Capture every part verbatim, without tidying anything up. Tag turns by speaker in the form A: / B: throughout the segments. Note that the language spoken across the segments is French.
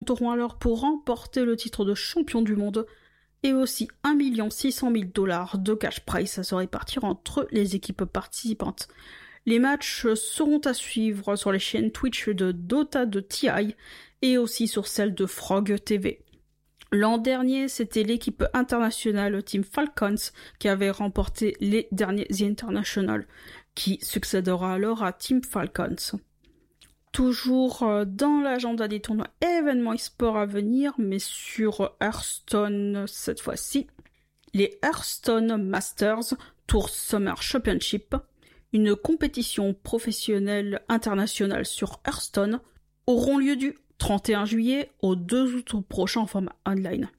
A: s'affronteront alors pour remporter le titre de champion du monde et aussi un million six cent mille dollars de cash prize à se répartir entre les équipes participantes. Les matchs seront à suivre sur les chaînes Twitch de Dota de T I et aussi sur celle de Frog T V. L'an dernier, c'était l'équipe internationale Team Falcons qui avait remporté les derniers The International, qui succédera alors à Team Falcons. Toujours dans l'agenda des tournois événements e-sport à venir, mais sur Hearthstone cette fois-ci. Les Hearthstone Masters Tour Summer Championship, une compétition professionnelle internationale sur Hearthstone, auront lieu du trente et un juillet au deux août prochain en format online.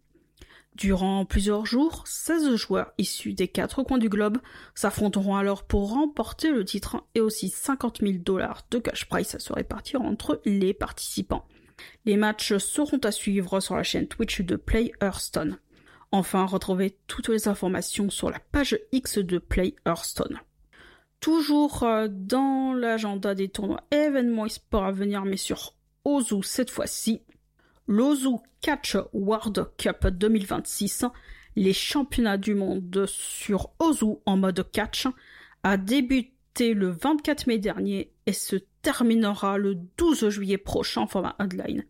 A: Durant plusieurs jours, seize joueurs issus des quatre coins du globe s'affronteront alors pour remporter le titre et aussi cinquante mille dollars de cash prize à se répartir entre les participants. Les matchs seront à suivre sur la chaîne Twitch de Play Hearthstone. Enfin, retrouvez toutes les informations sur la page X de Play Hearthstone. Toujours dans l'agenda des tournois événements e-sport à venir, mais sur Ozu cette fois-ci, l'Ozu Catch World Cup deux mille vingt-six, les championnats du monde sur Ozu en mode catch, a débuté le vingt-quatre mai dernier et se terminera le douze juillet prochain en format online.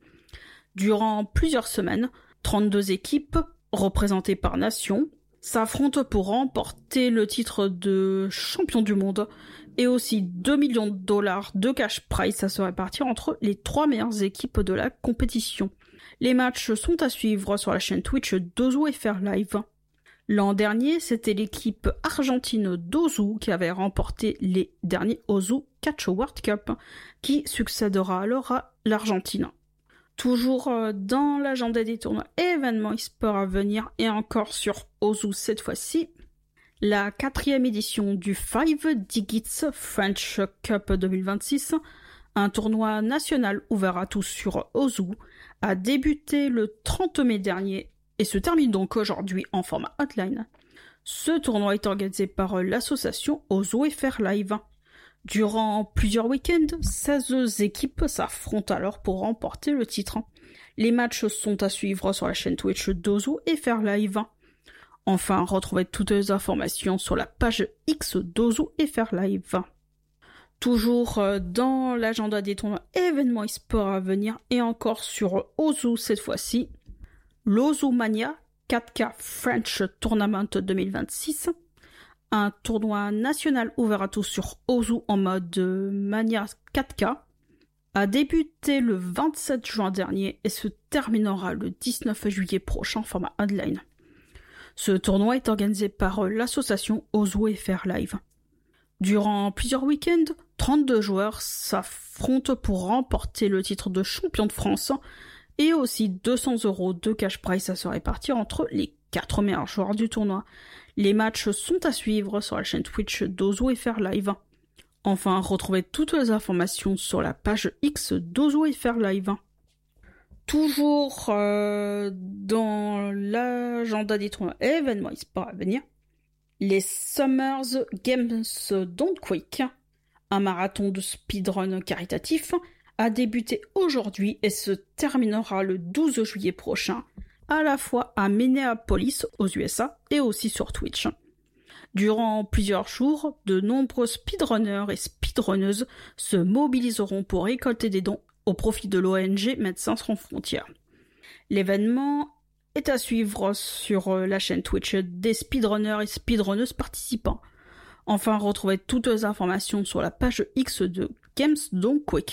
A: Durant plusieurs semaines, trente-deux équipes, représentées par nation, s'affrontent pour remporter le titre de champion du monde et aussi deux millions de dollars de cash prize à se répartir entre les trois meilleures équipes de la compétition. Les matchs sont à suivre sur la chaîne Twitch d'Ozu F R Live. L'an dernier, c'était l'équipe argentine d'Ozu qui avait remporté les derniers Ozu Catch World Cup, qui succédera alors à l'Argentine. Toujours dans l'agenda des tournois événements e-sport à venir et encore sur Ozu cette fois-ci, la quatrième édition du Five Digits French Cup deux mille vingt-six, un tournoi national ouvert à tous sur Ozu, a débuté le trente mai dernier et se termine donc aujourd'hui en format hotline. Ce tournoi est organisé par l'association Ozu F R Live. Durant plusieurs week-ends, seize équipes s'affrontent alors pour remporter le titre. Les matchs sont à suivre sur la chaîne Twitch d'Ozu F R Live. Enfin, retrouvez toutes les informations sur la page X d'Ozu F R Live. Toujours dans l'agenda des tournois événements e-sport à venir et encore sur Ozu cette fois-ci, l'Ozu Mania quatre K French Tournament deux mille vingt-six, un tournoi national ouvert à tous sur Ozu en mode Mania quatre K, a débuté le vingt-sept juin dernier et se terminera le dix-neuf juillet prochain en format online. Ce tournoi est organisé par l'association Ozu F R Live. Durant plusieurs week-ends, trente-deux joueurs s'affrontent pour remporter le titre de champion de France et aussi deux cents euros de cash prize à se répartir entre les quatre meilleurs joueurs du tournoi. Les matchs sont à suivre sur la chaîne Twitch d'Ozu F R Live. Enfin, retrouvez toutes les informations sur la page X d'Ozu F R Live. Toujours euh, dans l'agenda des tournois événements e-sport à venir, les Summers Games Don't Quick, un marathon de speedrun caritatif, a débuté aujourd'hui et se terminera le douze juillet prochain, à la fois à Minneapolis, aux U S A, et aussi sur Twitch. Durant plusieurs jours, de nombreux speedrunners et speedrunneuses se mobiliseront pour récolter des dons au profit de l'O N G Médecins Sans Frontières. L'événement est à suivre sur la chaîne Twitch des speedrunners et speedrunneuses participants. Enfin, retrouvez toutes les informations sur la page X de Games Don't Quick.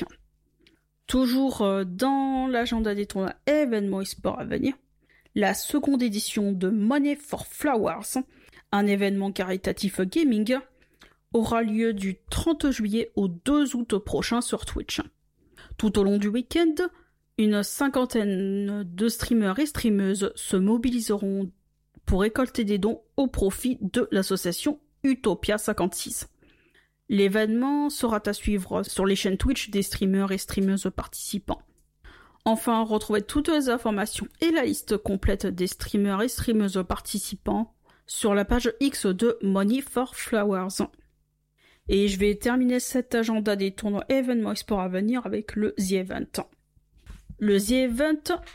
A: Toujours dans l'agenda des tournois événements e-sport à venir, la seconde édition de Money for Flowers, un événement caritatif gaming, aura lieu du trente juillet au deux août prochain sur Twitch. Tout au long du week-end, une cinquantaine de streamers et streameuses se mobiliseront pour récolter des dons au profit de l'association Utopia cinquante-six. L'événement sera à suivre sur les chaînes Twitch des streamers et streameuses participants. Enfin, retrouvez toutes les informations et la liste complète des streamers et streameuses participants sur la page X de Money for Flowers. Et je vais terminer cet agenda des tournois événements e-sport à venir avec le The Event. Le The Event